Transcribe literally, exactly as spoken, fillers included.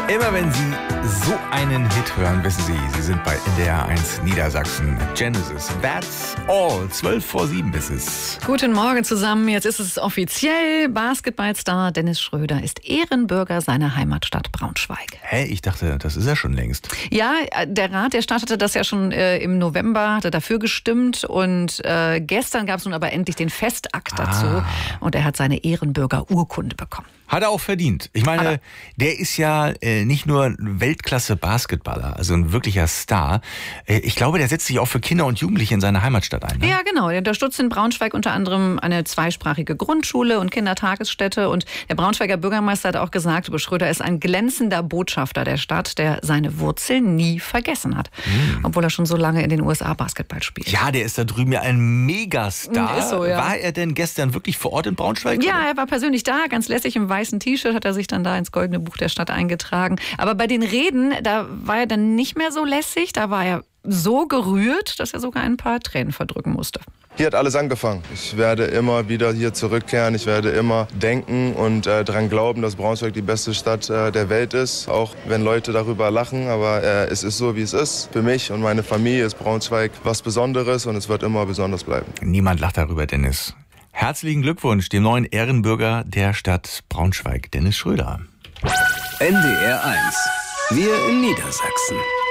Immer wenn Sie so einen Hit hören, wissen Sie, Sie sind bei N D R eins Niedersachsen. Genesis, That's All. zwölf vor sieben ist es. Guten Morgen zusammen. Jetzt ist es offiziell. Basketballstar Dennis Schröder ist Ehrenbürger seiner Heimatstadt Braunschweig. Hä, ich dachte, das ist er schon längst. Ja, der Rat, der startete das ja schon äh, im November, hat er dafür gestimmt. Und äh, gestern gab es nun aber endlich den Festakt dazu. Ah. Und er hat seine Ehrenbürgerurkunde bekommen. Hat er auch verdient. Ich meine, der ist ja äh, nicht nur ein Weltklasse-Basketballer, also ein wirklicher Star. Äh, ich glaube, der setzt sich auch für Kinder und Jugendliche in seiner Heimatstadt ein. Ne? Ja, genau. Er unterstützt in Braunschweig unter anderem eine zweisprachige Grundschule und Kindertagesstätte. Und der Braunschweiger Bürgermeister hat auch gesagt, Uwe Schröder ist ein glänzender Botschafter der Stadt, der seine Wurzeln nie vergessen hat. Mhm. Obwohl er schon so lange in den U S A Basketball spielt. Ja, der ist da drüben ja ein Megastar. Ist so, ja. War er denn gestern wirklich vor Ort in Braunschweig? Ja, oder? er war persönlich da, ganz lässig im weißen T-Shirt, hat er sich dann da ins Goldene Buch der Stadt eingetragen. Aber bei den Reden, da war er dann nicht mehr so lässig, da war er so gerührt, dass er sogar ein paar Tränen verdrücken musste. Hier hat alles angefangen. Ich werde immer wieder hier zurückkehren. Ich werde immer denken und äh, daran glauben, dass Braunschweig die beste Stadt äh, der Welt ist. Auch wenn Leute darüber lachen. Aber äh, es ist so, wie es ist. Für mich und meine Familie ist Braunschweig was Besonderes und es wird immer besonders bleiben. Niemand lacht darüber, Dennis. Herzlichen Glückwunsch dem neuen Ehrenbürger der Stadt Braunschweig, Dennis Schröder. N D R eins. Wir in Niedersachsen.